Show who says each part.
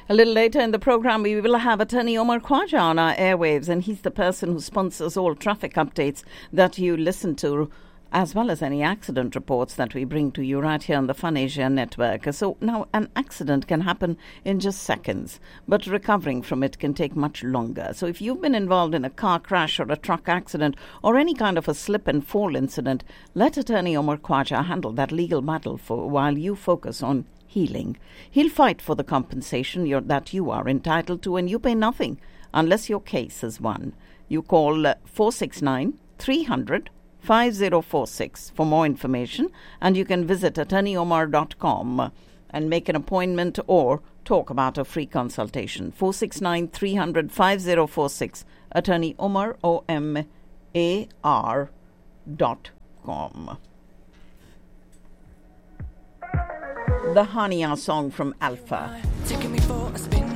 Speaker 1: A little later in the programme, we will have Attorney Omar Khwaja on our airwaves, and he's the person who sponsors all traffic updates that you listen to, as well as any accident reports that we bring to you right here on the Fun Asia network. So now an accident can happen in just seconds, but recovering from it can take much longer. So if you've been involved in a car crash or a truck accident or any kind of a slip and fall incident, let Attorney Omar Khwaja handle that legal battle while you focus on healing. He'll fight for the compensation that you are entitled to, and you pay nothing unless your case is won. You call 469 300 5046 for more information, and you can visit attorneyomar.com and make an appointment or talk about a free consultation. 469 300 5046, Attorney Omar, OMAR.com. The Hania song from Alpha.
Speaker 2: Taking me for a spin.